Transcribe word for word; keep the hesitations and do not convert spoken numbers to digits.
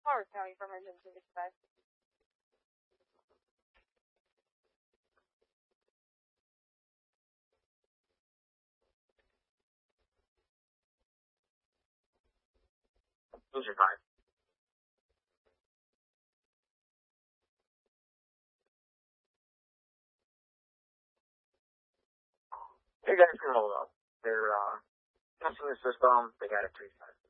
Howard County for emergency dispatch. Those are fine. Hey guys, can hold up. They're, uh, testing the system. They got a three five.